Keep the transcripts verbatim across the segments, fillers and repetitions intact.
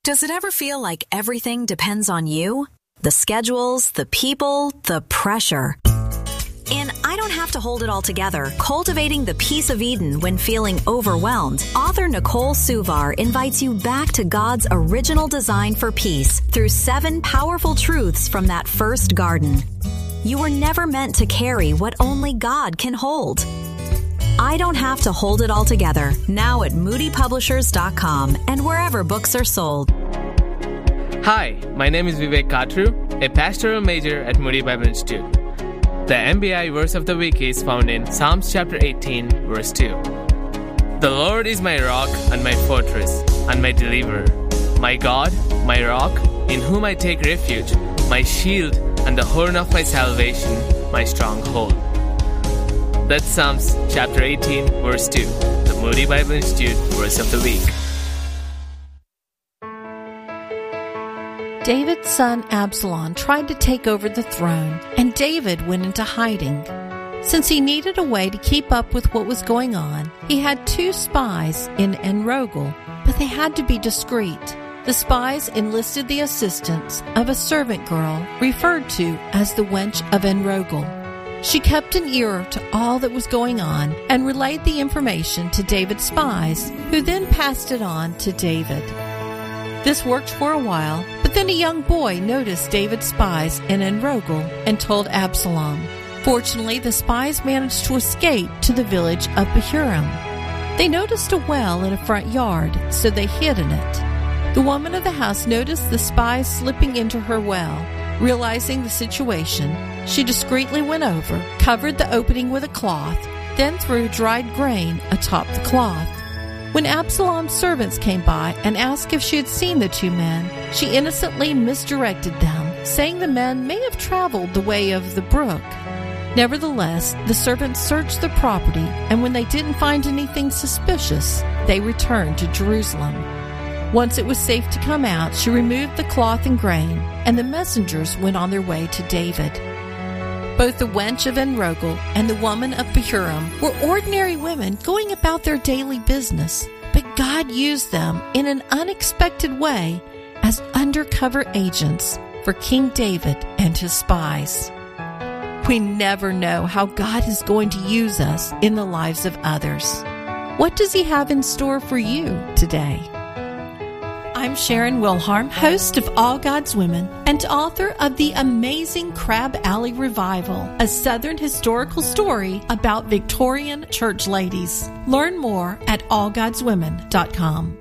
Does it ever feel like everything depends on you? The schedules, the people, the pressure. In I Don't Have to Hold It All Together, Cultivating the Peace of Eden When Feeling Overwhelmed, author Nicole Suvar invites you back to God's original design for peace through seven powerful truths from that first garden. You were never meant to carry what only God can hold. I Don't Have to Hold It All Together, now at moody publishers dot com and wherever books are sold. Hi, my name is Vivek Katru, a pastoral major at Moody Bible Institute. The M B I verse of the week is found in Psalms chapter eighteen, verse two. The Lord is my rock and my fortress and my deliverer, my God, my rock, in whom I take refuge, my shield and the horn of my salvation, my stronghold. That's Psalms chapter eighteen, verse two, the Moody Bible Institute verse of the week. David's son Absalom tried to take over the throne, and David went into hiding. Since he needed a way to keep up with what was going on, he had two spies in En-Rogel, but they had to be discreet. The spies enlisted the assistance of a servant girl referred to as the wench of En-Rogel. She kept an ear to all that was going on and relayed the information to David's spies, who then passed it on to David. This worked for a while, but then a young boy noticed David's spies in En-Rogel and told Absalom. Fortunately, the spies managed to escape to the village of Bahurim. They noticed a well in a front yard, so they hid in it. The woman of the house noticed the spies slipping into her well. Realizing the situation, she discreetly went over, covered the opening with a cloth, then threw dried grain atop the cloth. When Absalom's servants came by and asked if she had seen the two men, she innocently misdirected them, saying the men may have traveled the way of the brook. Nevertheless, the servants searched the property, and when they didn't find anything suspicious, they returned to Jerusalem. Once it was safe to come out, she removed the cloth and grain, and the messengers went on their way to David. Both the wench of En-Rogel and the woman of Bahurim were ordinary women going about their daily business, but God used them in an unexpected way as undercover agents for King David and his spies. We never know how God is going to use us in the lives of others. What does He have in store for you today? I'm Sharon Wilharm, host of All God's Women and author of The Amazing Crab Alley Revival, a Southern historical story about Victorian church ladies. Learn more at all gods women dot com.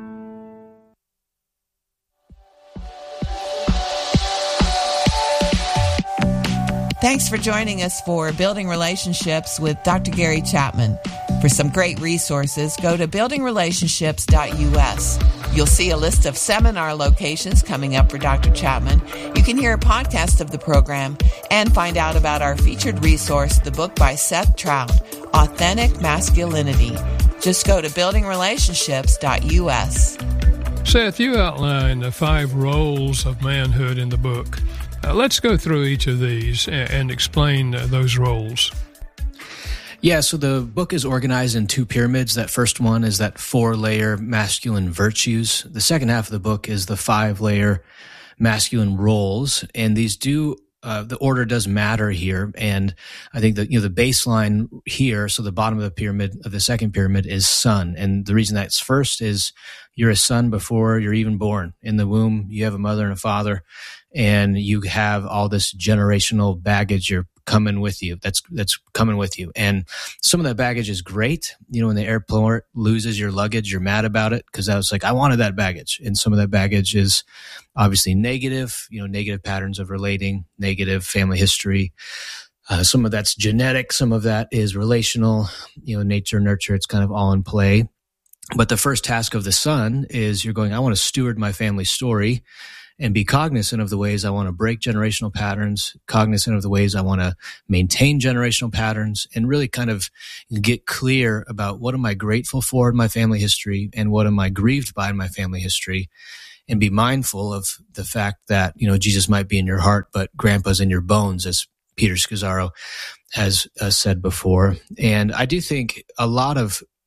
Thanks for joining us for Building Relationships with Doctor Gary Chapman. For some great resources, go to building relationships dot U S. You'll see a list of seminar locations coming up for Doctor Chapman. You can hear a podcast of the program and find out about our featured resource, the book by Seth Trout, Authentic Masculinity. Just go to building relationships dot U S. Seth, you outline the five roles of manhood in the book. Uh, let's go through each of these and, and explain uh, those roles. Yeah, so the book is organized in two pyramids. That first one is that four-layer masculine virtues. The second half of the book is the five-layer masculine roles, and these do uh, the order does matter here. And I think that you know the baseline here, so the bottom of the pyramid of the second pyramid is son, and the reason that's first is you're a son before you're even born. In the womb, you have a mother and a father, and you have all this generational baggage you're coming with you. That's that's coming with you. And some of that baggage is great. You know, when the airport loses your luggage, you're mad about it because I was like, I wanted that baggage. And some of that baggage is obviously negative, you know, negative patterns of relating, negative family history. Uh, some of that's genetic. Some of that is relational, you know, nature, nurture. It's kind of all in play. But the first task of the son is you're going, I want to steward my family story and be cognizant of the ways I want to break generational patterns, cognizant of the ways I want to maintain generational patterns, and really kind of get clear about what am I grateful for in my family history and what am I grieved by in my family history, and be mindful of the fact that, you know, Jesus might be in your heart, but grandpa's in your bones, as Peter Scazzaro has uh, said before. And I do think a lot of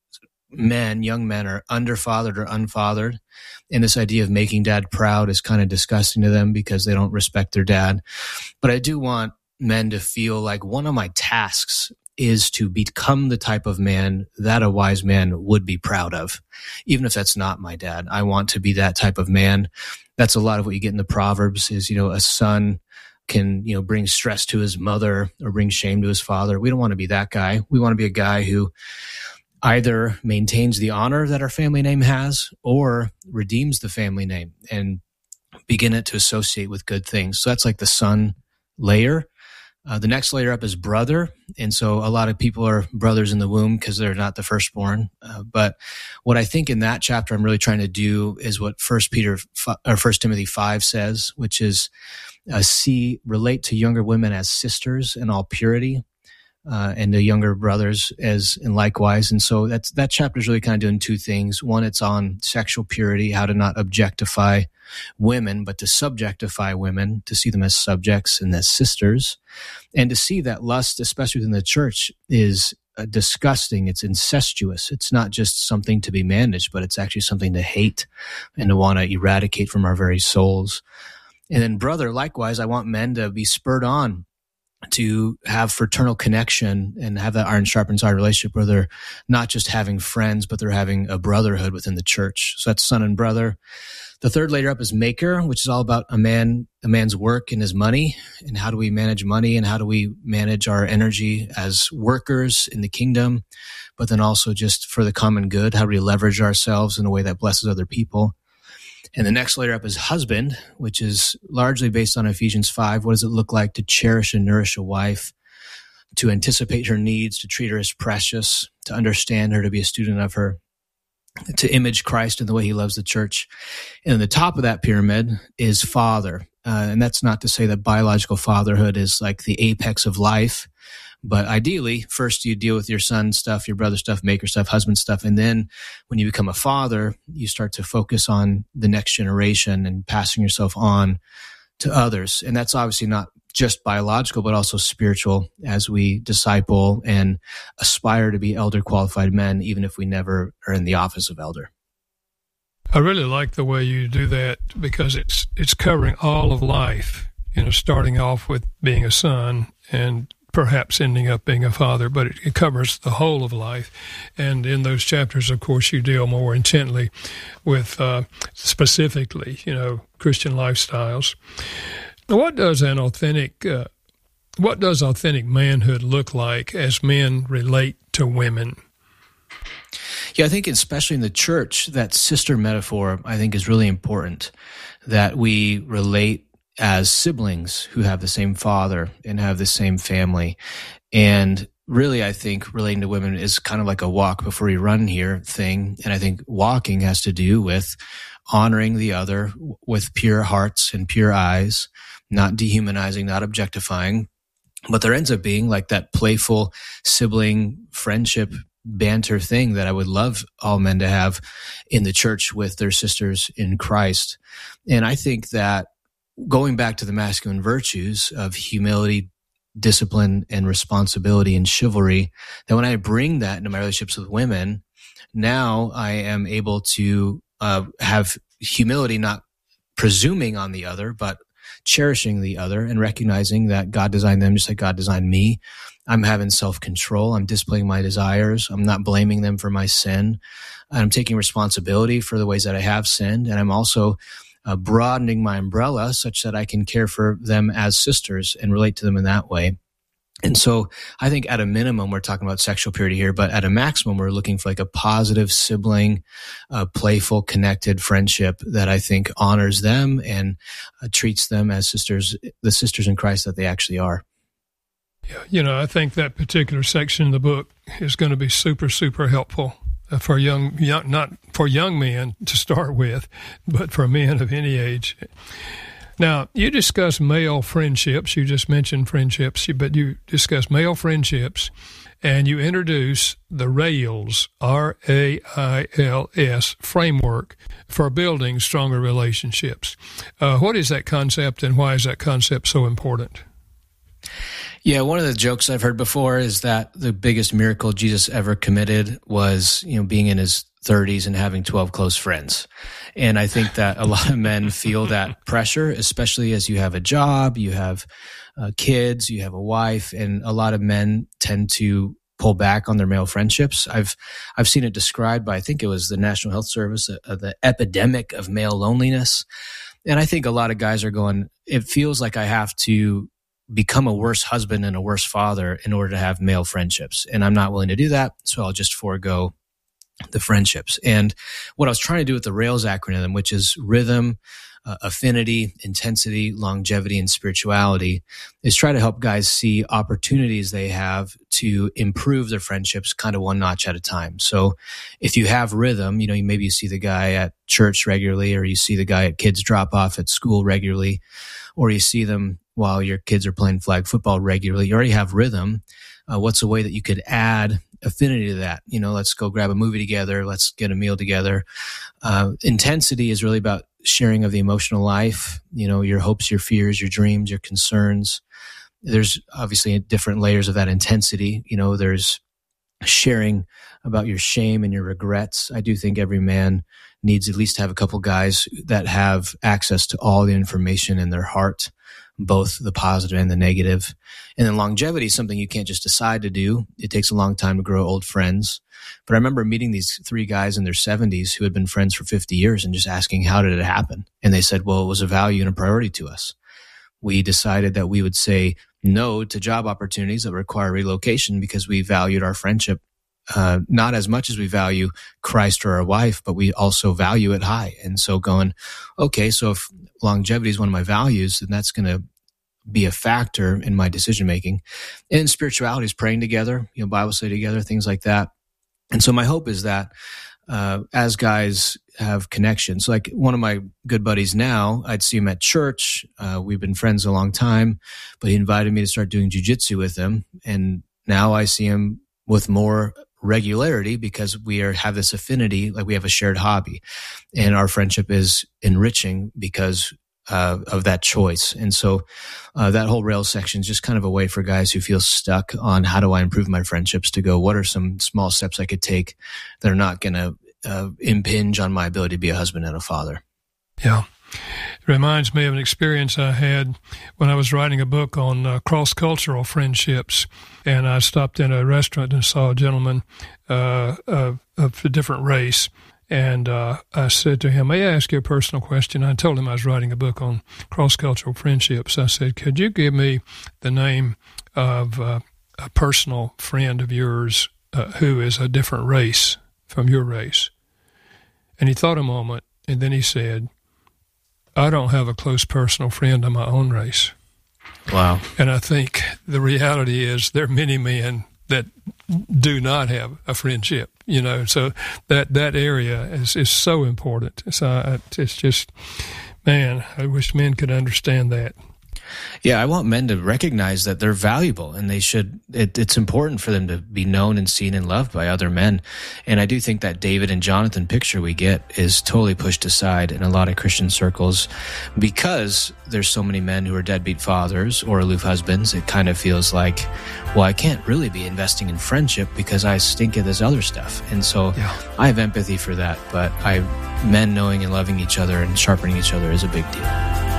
men, young men, are underfathered or unfathered. And this idea of making dad proud is kind of disgusting to them because they don't respect their dad. But I do want men to feel like one of my tasks is to become the type of man that a wise man would be proud of, even if that's not my dad. I want to be that type of man. That's a lot of what you get in the Proverbs is, you know, a son can, you know, bring stress to his mother or bring shame to his father. We don't want to be that guy. We want to be a guy who either maintains the honor that our family name has or redeems the family name and begin it to associate with good things. So that's like the son layer. Uh, the next layer up is brother. And so a lot of people are brothers in the womb because they're not the firstborn. Uh, but what I think in that chapter I'm really trying to do is what First Peter or First Timothy five says, which is uh, see, relate to younger women as sisters in all purity, uh, and to younger brothers as and likewise. And so that's that chapter is really kind of doing two things. One, it's on sexual purity, how to not objectify women, but to subjectify women, to see them as subjects and as sisters, and to see that lust, especially within the church, is uh, disgusting. It's incestuous. It's not just something to be managed, but it's actually something to hate and to want to eradicate from our very souls. And then brother, likewise, I want men to be spurred on to have fraternal connection and have that iron sharpens iron relationship where they're not just having friends, but they're having a brotherhood within the church. So that's son and brother. The third layer up is maker, which is all about a man, a man's work and his money, and how do we manage money and how do we manage our energy as workers in the kingdom, but then also just for the common good, how do we leverage ourselves in a way that blesses other people. And the next layer up is husband, which is largely based on Ephesians five. What does it look like to cherish and nourish a wife, to anticipate her needs, to treat her as precious, to understand her, to be a student of her, to image Christ in the way he loves the church. And at the top of that pyramid is father. Uh, and that's not to say that biological fatherhood is like the apex of life. But ideally, first you deal with your son stuff, your brother stuff, maker stuff, husband stuff. And then when you become a father, you start to focus on the next generation and passing yourself on to others. And that's obviously not just biological, but also spiritual as we disciple and aspire to be elder qualified men, even if we never are in the office of elder. I really like the way you do that because it's it's covering all of life, you know, starting off with being a son and perhaps ending up being a father, but it, it covers the whole of life. And in those chapters, of course, you deal more intently with uh, specifically, you know, Christian lifestyles. Now, what does an authentic, uh, what does authentic manhood look like as men relate to women? Yeah, I think especially in the church, that sister metaphor, I think, is really important, that we relate as siblings who have the same father and have the same family. And really, I think relating to women is kind of like a walk before you run here thing. And I think walking has to do with honoring the other with pure hearts and pure eyes, not dehumanizing, not objectifying. But there ends up being like that playful sibling friendship banter thing that I would love all men to have in the church with their sisters in Christ. And I think that going back to the masculine virtues of humility, discipline, and responsibility and chivalry, that when I bring that into my relationships with women, now I am able to uh, have humility, not presuming on the other, but cherishing the other and recognizing that God designed them just like God designed me. I'm having self-control. I'm displaying my desires. I'm not blaming them for my sin. I'm taking responsibility for the ways that I have sinned. And I'm also uh, broadening my umbrella such that I can care for them as sisters and relate to them in that way. And so I think at a minimum, we're talking about sexual purity here, but at a maximum, we're looking for like a positive sibling, uh, playful, connected friendship that I think honors them and uh, treats them as sisters, the sisters in Christ that they actually are. Yeah, you know, I think that particular section in the book is going to be super, super helpful for young, young, not for young men to start with, but for men of any age. Now, you discuss male friendships. You just mentioned friendships, but you discuss male friendships, and you introduce the RAILS, R A I L S, framework for building stronger relationships. Uh, what is that concept, and why is that concept so important? Yeah, one of the jokes I've heard before is that the biggest miracle Jesus ever committed was, you know, being in his thirties and having twelve close friends. And I think that a lot of men feel that pressure, especially as you have a job, you have uh, kids, you have a wife, and a lot of men tend to pull back on their male friendships. I've I've seen it described by, I think it was the National Health Service, uh, the epidemic of male loneliness. And I think a lot of guys are going, it feels like I have to become a worse husband and a worse father in order to have male friendships. And I'm not willing to do that, so I'll just forego the friendships. And what I was trying to do with the RAILS acronym, which is rhythm, uh, affinity, intensity, longevity, and spirituality, is try to help guys see opportunities they have to improve their friendships kind of one notch at a time. So if you have rhythm, you know, maybe you see the guy at church regularly, or you see the guy at kids drop off at school regularly, or you see them while your kids are playing flag football regularly. You already have rhythm. Uh, what's a way that you could add affinity to that? You know, let's go grab a movie together. Let's get a meal together. Uh, intensity is really about sharing of the emotional life, you know, your hopes, your fears, your dreams, your concerns. There's obviously different layers of that intensity. You know, there's sharing about your shame and your regrets. I do think every man needs at least to have a couple guys that have access to all the information in their heart, both the positive and the negative. And then longevity is something you can't just decide to do. It takes a long time to grow old friends. But I remember meeting these three guys in their seventies who had been friends for fifty years and just asking, how did it happen? And they said, well, it was a value and a priority to us. We decided that we would say no to job opportunities that require relocation because we valued our friendship Uh, not as much as we value Christ or our wife, but we also value it high. And so going, okay, so if longevity is one of my values, then that's going to be a factor in my decision-making. And spirituality is praying together, you know, Bible study together, things like that. And so my hope is that uh, as guys have connections, like one of my good buddies now, I'd see him at church. Uh, we've been friends a long time, but he invited me to start doing jiu-jitsu with him. And now I see him with more regularity because we are have this affinity, like we have a shared hobby, and our friendship is enriching because uh, of that choice. And so uh, that whole RAILS section is just kind of a way for guys who feel stuck on how do I improve my friendships to go, what are some small steps I could take that are not going to uh, impinge on my ability to be a husband and a father. Yeah. It reminds me of an experience I had when I was writing a book on uh, cross-cultural friendships, and I stopped in a restaurant and saw a gentleman uh, of, of a different race, and uh, I said to him, may I ask you a personal question? I told him I was writing a book on cross-cultural friendships. I said, could you give me the name of uh, a personal friend of yours uh, who is a different race from your race? And he thought a moment, and then he said, I don't have a close personal friend of my own race. Wow. And I think the reality is there are many men that do not have a friendship, you know, so that, that area is, is so important. So I, it's just, man, I wish men could understand that. Yeah, I want men to recognize that they're valuable, and they should. It, it's important for them to be known and seen and loved by other men. And I do think that David and Jonathan picture we get is totally pushed aside in a lot of Christian circles because there's so many men who are deadbeat fathers or aloof husbands. It kind of feels like, well, I can't really be investing in friendship because I stink at this other stuff. And so yeah. I have empathy for that, but I men knowing and loving each other and sharpening each other is a big deal.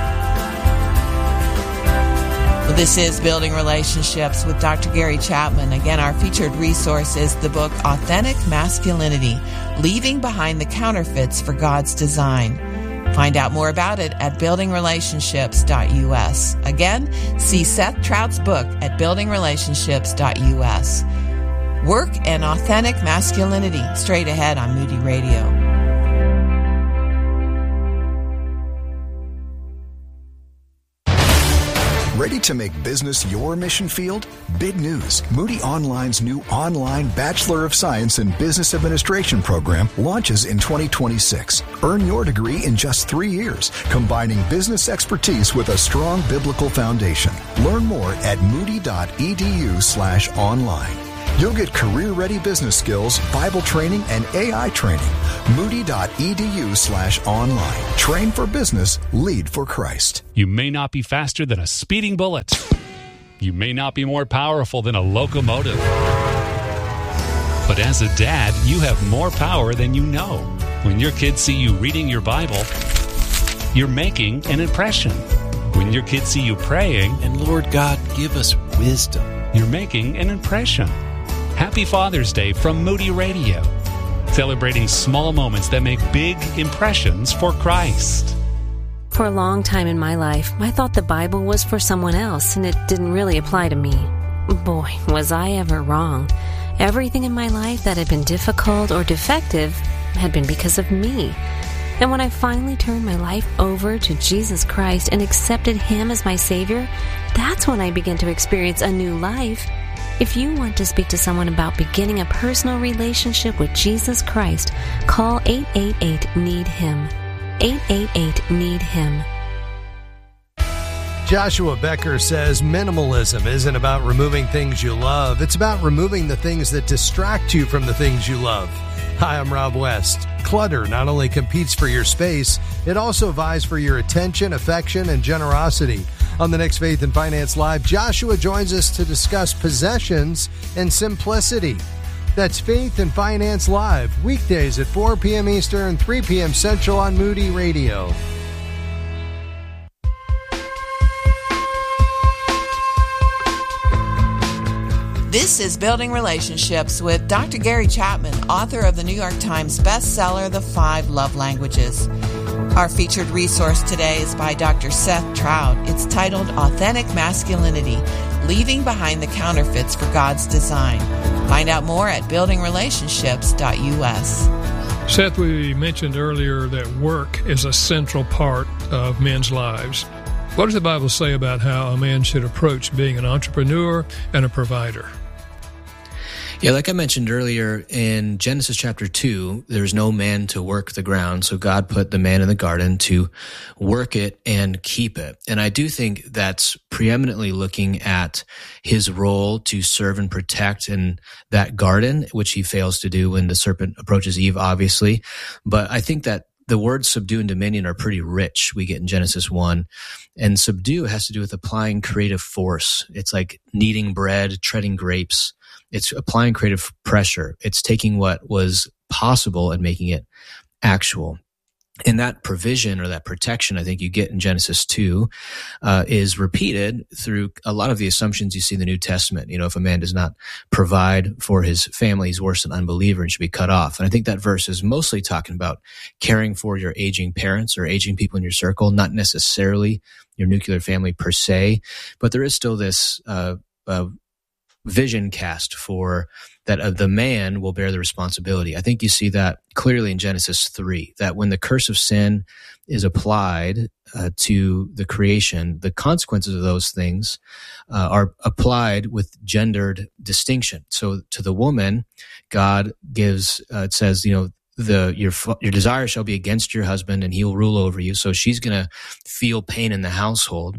Well, this is Building Relationships with Doctor Gary Chapman. Again, our featured resource is the book Authentic Masculinity, Leaving Behind the Counterfeits for God's Design. Find out more about it at building relationships dot U S. Again, see Seth Trout's book at building relationships dot U S. Work and Authentic Masculinity, straight ahead on Moody Radio. Ready to make business your mission field? Big news. Moody Online's new online Bachelor of Science in Business Administration program launches in twenty twenty-six. Earn your degree in just three years, combining business expertise with a strong biblical foundation. Learn more at moody.edu slash online. You'll get career-ready business skills, Bible training, and A I training. Moody.edu slash online. Train for business, lead for Christ. You may not be faster than a speeding bullet. You may not be more powerful than a locomotive, but as a dad, you have more power than you know. When your kids see you reading your Bible, you're making an impression. When your kids see you praying, and Lord God, give us wisdom, you're making an impression. Happy Father's Day from Moody Radio, celebrating small moments that make big impressions for Christ. For a long time in my life, I thought the Bible was for someone else, and it didn't really apply to me. Boy, was I ever wrong. Everything in my life that had been difficult or defective had been because of me. And when I finally turned my life over to Jesus Christ and accepted Him as my Savior, that's when I began to experience a new life. If you want to speak to someone about beginning a personal relationship with Jesus Christ, call eight eight eight, need him. eight eight eight, need him. Joshua Becker says minimalism isn't about removing things you love. It's about removing the things that distract you from the things you love. Hi, I'm Rob West. Clutter not only competes for your space, it also vies for your attention, affection, and generosity. On the next Faith and Finance Live, Joshua joins us to discuss possessions and simplicity. That's Faith and Finance Live, weekdays at four p.m. Eastern, three p.m. Central on Moody Radio. This is Building Relationships with Doctor Gary Chapman, author of the New York Times bestseller, The Five Love Languages. Our featured resource today is by Doctor Seth Trout. It's titled Authentic Masculinity, Leaving Behind the Counterfeits for God's Design. Find out more at building relationships dot u s. Seth, we mentioned earlier that work is a central part of men's lives. What does the Bible say about how a man should approach being an entrepreneur and a provider? Yeah, like I mentioned earlier, in Genesis chapter two, there's no man to work the ground, so God put the man in the garden to work it and keep it. And I do think that's preeminently looking at his role to serve and protect in that garden, which he fails to do when the serpent approaches Eve, obviously. But I think that the words subdue and dominion are pretty rich, we get in Genesis one. And subdue has to do with applying creative force. It's like kneading bread, treading grapes. It's applying creative pressure. It's taking what was possible and making it actual. And that provision or that protection, I think you get in Genesis two, uh, is repeated through a lot of the assumptions you see in the New Testament. You know, if a man does not provide for his family, he's worse than an unbeliever and should be cut off. And I think that verse is mostly talking about caring for your aging parents or aging people in your circle, not necessarily your nuclear family per se, but there is still this uh, uh vision cast for that uh, the man will bear the responsibility. I think you see that clearly in Genesis three, that when the curse of sin is applied uh, to the creation, the consequences of those things uh, are applied with gendered distinction. So to the woman, God gives, uh, it says, you know, the your your desire shall be against your husband and he will rule over you. So she's going to feel pain in the household.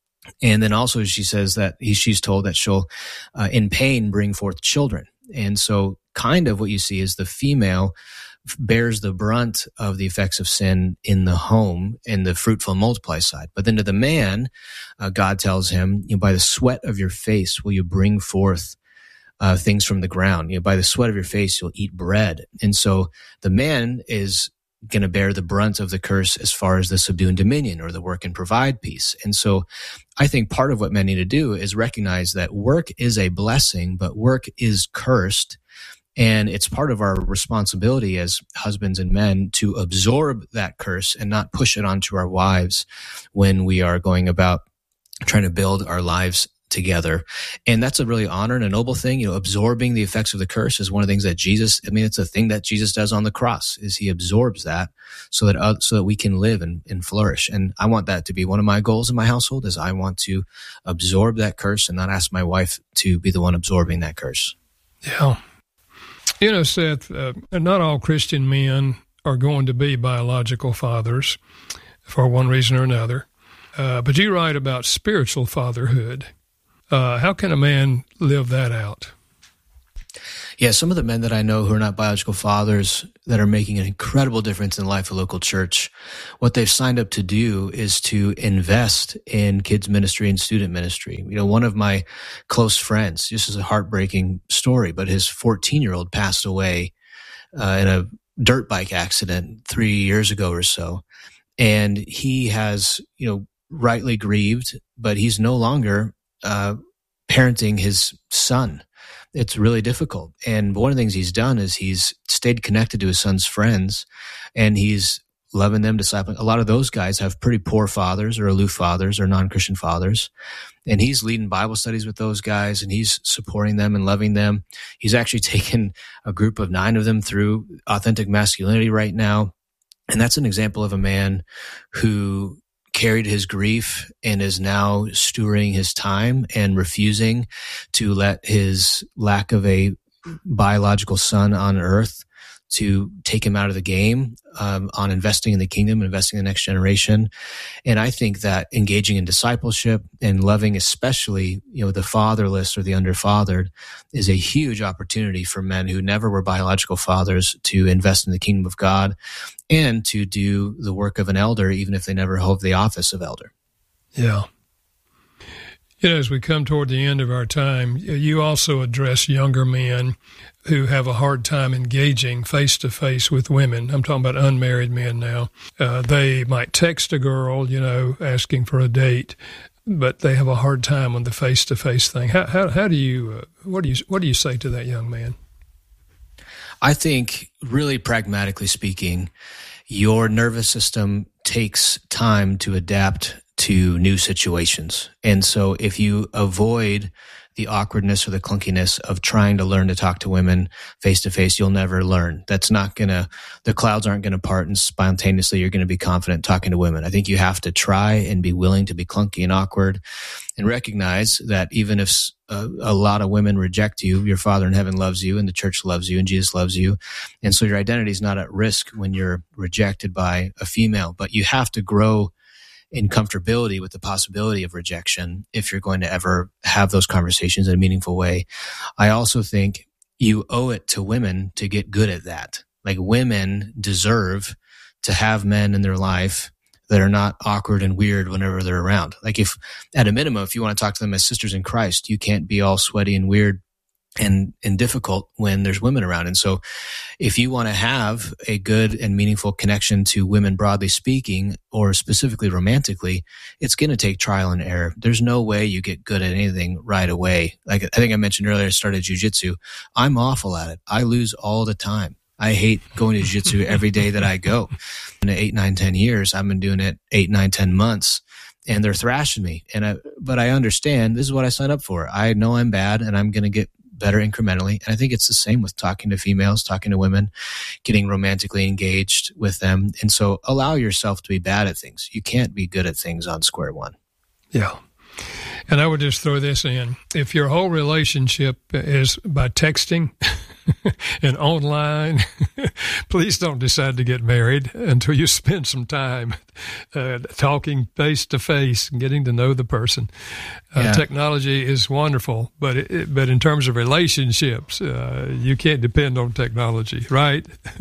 And then also she says that he, she's told that she'll, uh, in pain, bring forth children. And so kind of what you see is the female bears the brunt of the effects of sin in the home in the fruitful and multiply side. But then to the man, uh, God tells him, you know, by the sweat of your face will you bring forth uh, things from the ground. You know, by the sweat of your face you'll eat bread. And so the man is going to bear the brunt of the curse as far as the subdue and dominion or the work and provide piece. And so I think part of what men need to do is recognize that work is a blessing, but work is cursed. And it's part of our responsibility as husbands and men to absorb that curse and not push it onto our wives when we are going about trying to build our lives together. And that's a really honor and a noble thing. You know, absorbing the effects of the curse is one of the things that Jesus, I mean, it's a thing that Jesus does on the cross, is he absorbs that so that, uh, so that we can live and, and flourish. And I want that to be one of my goals in my household, is I want to absorb that curse and not ask my wife to be the one absorbing that curse. Yeah. You know, Seth, uh, not all Christian men are going to be biological fathers for one reason or another. Uh, but you write about spiritual fatherhood. Uh, how can a man live that out? Yeah, some of the men that I know who are not biological fathers that are making an incredible difference in the life of local church, what they've signed up to do is to invest in kids ministry and student ministry. You know, one of my close friends, this is a heartbreaking story, but his fourteen-year-old passed away uh, in a dirt bike accident three years ago or so. And he has, you know, rightly grieved, but he's no longer uh, parenting his son. It's really difficult. And one of the things he's done is he's stayed connected to his son's friends, and he's loving them, discipling. A lot of those guys have pretty poor fathers or aloof fathers or non-Christian fathers. And he's leading Bible studies with those guys, and he's supporting them and loving them. He's actually taken a group of nine of them through Authentic Masculinity right now. And that's an example of a man who carried his grief and is now stewarding his time and refusing to let his lack of a biological son on earth to take him out of the game um, on investing in the kingdom, investing in the next generation. And I think that engaging in discipleship and loving especially, you know, the fatherless or the underfathered is a huge opportunity for men who never were biological fathers to invest in the kingdom of God and to do the work of an elder, even if they never hold the office of elder. Yeah. You know, as we come toward the end of our time, you also address younger men who have a hard time engaging face-to-face with women. I'm talking about unmarried men now. Uh, they might text a girl, you know, asking for a date, but they have a hard time on the face-to-face thing. How how, how do you uh, what do you what do you say to that young man? I think, really pragmatically speaking, your nervous system takes time to adapt to new situations. And so if you avoid the awkwardness or the clunkiness of trying to learn to talk to women face to face, you'll never learn. That's not going to, the clouds aren't going to part and spontaneously you're going to be confident talking to women. I think you have to try and be willing to be clunky and awkward and recognize that even if a, a lot of women reject you, your Father in heaven loves you and the church loves you and Jesus loves you. And so your identity is not at risk when you're rejected by a female, but you have to grow in comfortability with the possibility of rejection if you're going to ever have those conversations in a meaningful way. I also think you owe it to women to get good at that. Like, women deserve to have men in their life that are not awkward and weird whenever they're around. Like, if at a minimum, if you want to talk to them as sisters in Christ, you can't be all sweaty and weird and, and difficult when there's women around. And so if you want to have a good and meaningful connection to women, broadly speaking, or specifically romantically, it's going to take trial and error. There's no way you get good at anything right away. Like I think I mentioned earlier, I started jiu-jitsu. I'm awful at it. I lose all the time. I hate going to jiu-jitsu every day that I go. In eight, nine, ten years, I've been doing it eight, nine, ten months. And they're thrashing me. And I, but I understand this is what I signed up for. I know I'm bad and I'm going to get better incrementally. And I think it's the same with talking to females, talking to women, getting romantically engaged with them. And so allow yourself to be bad at things. You can't be good at things on square one. Yeah. And I would just throw this in. If your whole relationship is by texting and online, please don't decide to get married until you spend some time uh, talking face to face and getting to know the person. Uh, yeah. Technology is wonderful, but it, it, but in terms of relationships, uh, you can't depend on technology, right?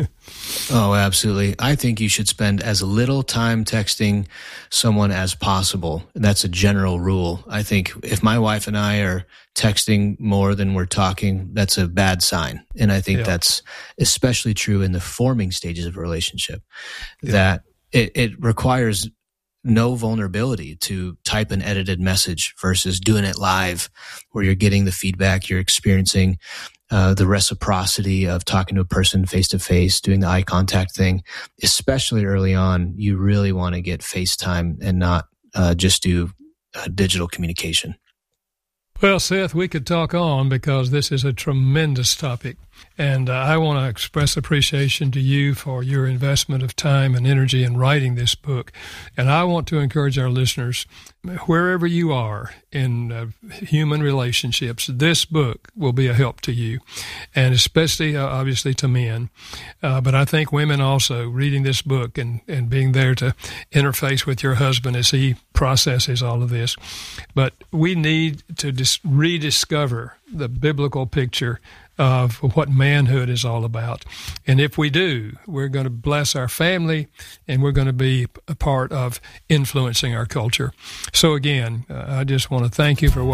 Oh, absolutely. I think you should spend as little time texting someone as possible. That's a general rule. I think if my wife and I are texting more than we're talking, that's a bad sign. And I think yeah. that's especially true in the forming stages of a relationship, yeah. that it, it requires no vulnerability to type an edited message versus doing it live where you're getting the feedback, you're experiencing uh, the reciprocity of talking to a person face to face, doing the eye contact thing. Especially early on, you really want to get FaceTime and not uh, just do uh, digital communication. Well, Seth, we could talk on because this is a tremendous topic. And uh, I want to express appreciation to you for your investment of time and energy in writing this book. And I want to encourage our listeners, wherever you are in uh, human relationships, this book will be a help to you, and especially, uh, obviously, to men. Uh, but I think women also, reading this book and, and being there to interface with your husband as he processes all of this. But we need to dis- rediscover the biblical picture of what manhood is all about. And if we do, we're going to bless our family, and we're going to be a part of influencing our culture. So again, uh, I just want to thank you for what